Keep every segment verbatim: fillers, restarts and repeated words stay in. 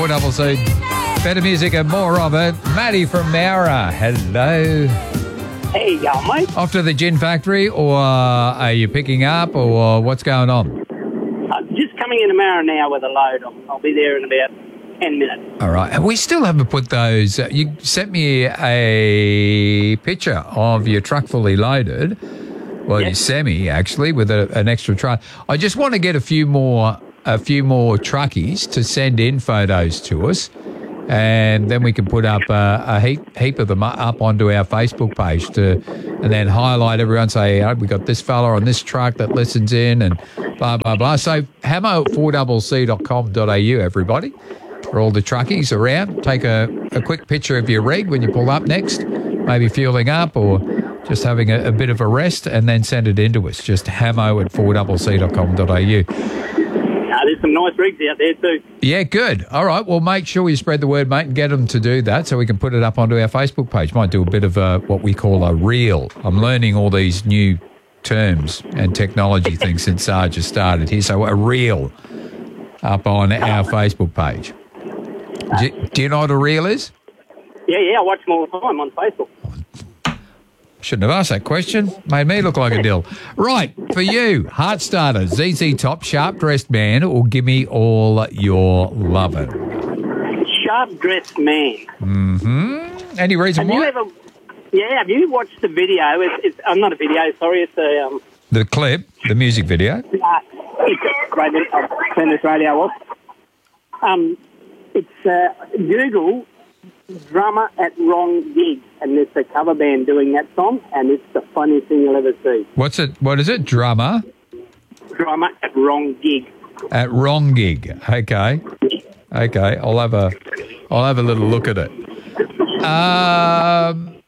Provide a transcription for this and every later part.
four double C. Better music and more of it. Matty from Mara. Hello. Hey, y'all, mate. Off to the gin factory, or are you picking up, or what's going on? I'm just coming into Mara now with a load. I'll, I'll be there in about ten minutes. All right. And we still haven't put those. Uh, you sent me a picture of your truck fully loaded. Well, Yep. your semi, actually, with a, an extra truck. I just want to get a few more a few more truckies to send in photos to us, and then we can put up uh, a heap heap of them up onto our Facebook page to, and then highlight everyone. Say, oh, we got this fella on this truck that listens in, and blah blah blah. So hamo at four double c dot com dot a u, everybody, for all the truckies around. Take a, a quick picture of your rig when you pull up next, maybe fueling up or just having a, a bit of a rest, and then send it in to us. Just hamo at four double c dot com dot a u. Uh, there's some nice rigs out there too. Yeah, good. All right. Well, make sure you spread the word, mate, and get them to do that so we can put it up onto our Facebook page. Might do a bit of a, what we call a reel. I'm learning all these new terms and technology things since Sarge has started here. So a reel up on our Facebook page. Do, do you know what a reel is? Yeah, yeah, I watch them all the time on Facebook. Shouldn't have asked that question. Made me look like a dill. Right, for you, heart starter, Z Z Top, Sharp Dressed Man, or Give Me All Your Lovin'. Sharp Dressed Man. Mm-hmm. Any reason Have why? you ever... Yeah, have you watched the video? It's, it's I'm not a video, sorry, it's a... Um, The clip, the music video. uh, it's a great... I'll turn this radio off. Um, it's uh, Google... Drummer at Wrong Gig, and it's a cover band doing that song, and it's the funniest thing you'll ever see. What's it? What is it? Drummer Drummer at Wrong Gig. at Wrong Gig. Okay, okay. I'll have a, I'll have a little look at it. Um,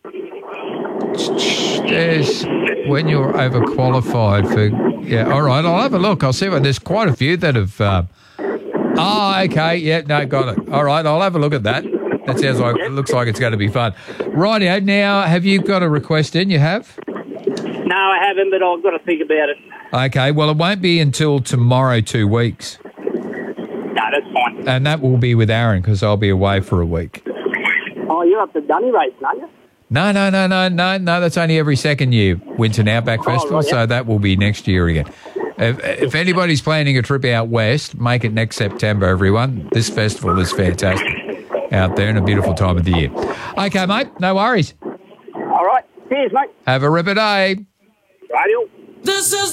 there's when you're overqualified for. Yeah, all right. I'll have a look. I'll see what. There's quite a few that have. Uh, oh, okay. Yeah, no, got it. All right. I'll have a look at that. That sounds like it looks like it's going to be fun. Rightio. Now, have you got a request in? You have? No, I haven't, but I've got to think about it. Okay. Well, it won't be until tomorrow, two weeks, No, that's fine. and that will be with Aaron because I'll be away for a week. Oh, you're up the Dunny race, aren't you? No, no, no, no, no, no. That's only every second year, Winton Outback Festival. right, yeah. So that will be next year again. If, if anybody's planning a trip out west, make it next September, everyone. This festival is fantastic out there and a beautiful time of the year. Okay, mate. No worries. All right. Cheers, mate. Have a ripper day. Radio. This is